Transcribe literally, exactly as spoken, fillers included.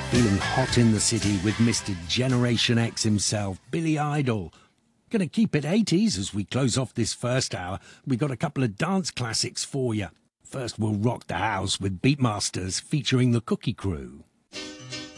Feeling hot in the city with Mister Generation X himself, Billy Idol. Gonna keep it eighties as we close off this first hour. We got a couple of dance classics for you. First, we'll rock the house with Beatmasters featuring the Cookie Crew.